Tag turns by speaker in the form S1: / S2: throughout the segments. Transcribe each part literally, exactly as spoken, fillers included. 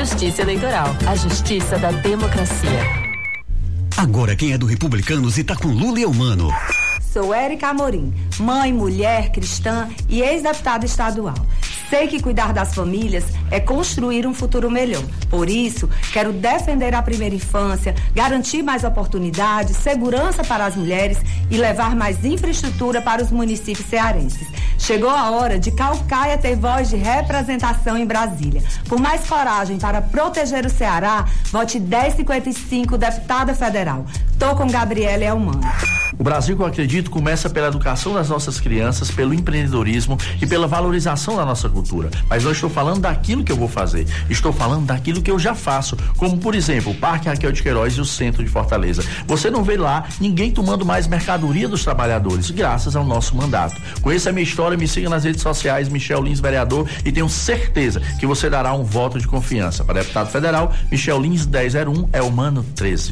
S1: Justiça Eleitoral, a justiça da democracia.
S2: Agora quem é do Republicanos e tá com Lula e Eumano.
S3: Sou Érica Amorim, mãe, mulher, cristã e ex-deputada estadual. Sei que cuidar das famílias é construir um futuro melhor. Por isso, quero defender a primeira infância, garantir mais oportunidades, segurança para as mulheres e levar mais infraestrutura para os municípios cearenses. Chegou a hora de Caucaia ter voz de representação em Brasília. Por mais coragem para proteger o Ceará, vote dez cinquenta e cinco, deputada federal. Tô com Gabriela Eumano.
S4: O Brasil que eu acredito começa pela educação das nossas crianças, pelo empreendedorismo e pela valorização da nossa cultura. Mas não estou falando daquilo que eu vou fazer, estou falando daquilo que eu já faço, como por exemplo o Parque Raquel de Queiroz e o Centro de Fortaleza. Você não vê lá ninguém tomando mais mercadoria dos trabalhadores, graças ao nosso mandato. Conheça a minha história, me siga nas redes sociais, Michel Lins, vereador, e tenho certeza que você dará um voto de confiança. Para deputado federal, Michel Lins dez zero um, Eumano treze.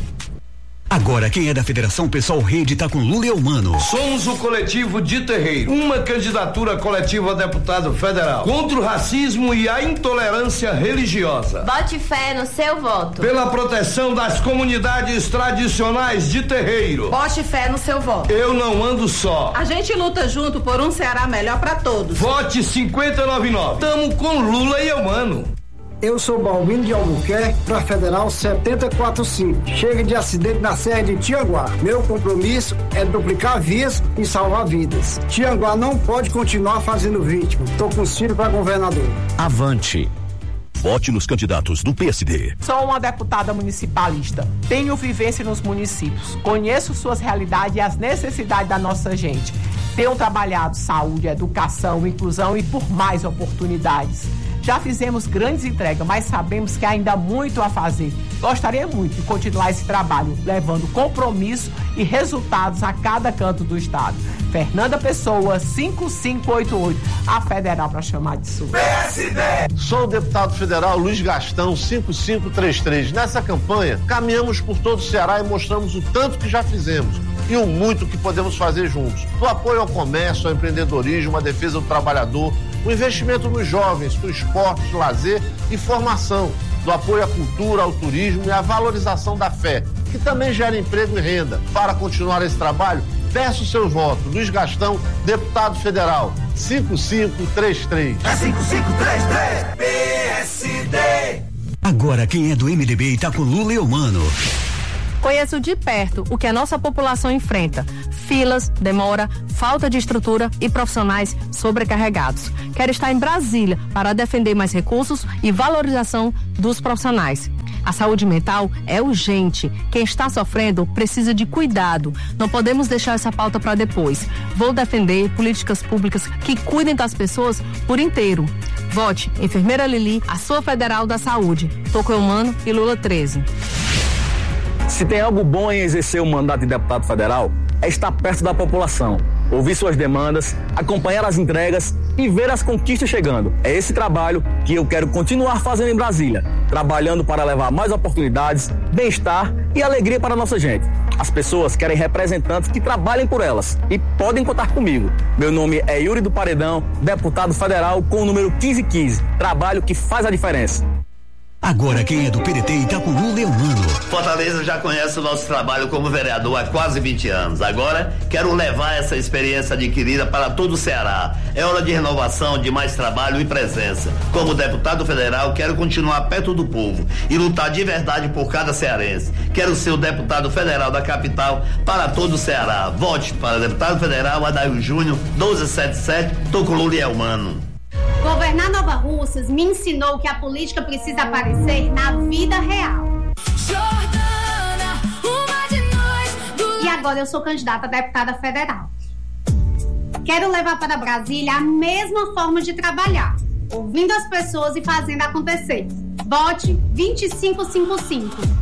S2: Agora quem é da Federação Pessoal Rede tá com Lula e Eumano.
S5: Somos o coletivo de Terreiro, uma candidatura coletiva a deputado federal contra o racismo e a intolerância religiosa.
S6: Bote fé no seu voto.
S5: Pela proteção das comunidades tradicionais de Terreiro.
S7: Bote fé no seu voto.
S5: Eu não ando só.
S7: A gente luta junto por um Ceará melhor para todos.
S5: Vote cinquenta e nove nove. Tamo com Lula e Eumano.
S8: Eu sou Balbino de Albuquerque, para Federal setenta e quatro cinco. Chega de acidente na Serra de Tianguá. Meu compromisso é duplicar vias e salvar vidas. Tianguá não pode continuar fazendo vítima. Tô com o Ciro para governador.
S2: Avante. Vote nos candidatos do P S D.
S9: Sou uma deputada municipalista. Tenho vivência nos municípios. Conheço suas realidades e as necessidades da nossa gente. Tenho trabalhado saúde, educação, inclusão e por mais oportunidades. Já fizemos grandes entregas, mas sabemos que ainda há muito a fazer. Gostaria muito de continuar esse trabalho, levando compromisso e resultados a cada canto do estado. Fernanda Pessoa, cinco cinco oito oito, a federal para chamar de sua.
S10: P S D! Sou o deputado federal Luiz Gastão, cinco cinco três três. Nessa campanha, caminhamos por todo o Ceará e mostramos o tanto que já fizemos e o muito que podemos fazer juntos. Do apoio ao comércio, ao empreendedorismo, à defesa do trabalhador, o investimento nos jovens, no esporte, lazer e formação, do apoio à cultura, ao turismo e à valorização da fé, que também gera emprego e renda. Para continuar esse trabalho, peço o seu voto. Luiz Gastão, deputado federal, cinco cinco três três.
S11: É cinco cinco três três, P S D.
S2: Agora quem é do M D B e tá com Lula e Eumano.
S12: Conheço de perto o que a nossa população enfrenta: filas, demora, falta de estrutura e profissionais sobrecarregados. Quero estar em Brasília para defender mais recursos e valorização dos profissionais. A saúde mental é urgente. Quem está sofrendo precisa de cuidado. Não podemos deixar essa pauta para depois. Vou defender políticas públicas que cuidem das pessoas por inteiro. Vote Enfermeira Lili, a sua federal da saúde. Tô com Eumano e Lula treze.
S13: Se tem algo bom em exercer o mandato de deputado federal, é estar perto da população, ouvir suas demandas, acompanhar as entregas e ver as conquistas chegando. É esse trabalho que eu quero continuar fazendo em Brasília, trabalhando para levar mais oportunidades, bem-estar e alegria para a nossa gente. As pessoas querem representantes que trabalhem por elas e podem contar comigo. Meu nome é Yuri do Paredão, deputado federal com o número quinze quinze. Trabalho que faz a diferença.
S2: Agora quem é do P D T e tá com Lula e Eumano.
S14: Fortaleza já conhece o nosso trabalho como vereador há quase vinte anos. Agora quero levar essa experiência adquirida para todo o Ceará. É hora de renovação, de mais trabalho e presença. Como deputado federal, quero continuar perto do povo e lutar de verdade por cada cearense. Quero ser o deputado federal da capital para todo o Ceará. Vote para deputado federal Adair Júnior, doze setenta e sete, tô com Lula e Eumano.
S15: Governar Nova Russas me ensinou que a política precisa aparecer na vida real.
S11: Jordana, uma de nós do...
S15: E agora eu sou candidata a deputada federal. Quero levar para Brasília a mesma forma de trabalhar, ouvindo as pessoas e fazendo acontecer. Vote vinte e cinco cinquenta e cinco.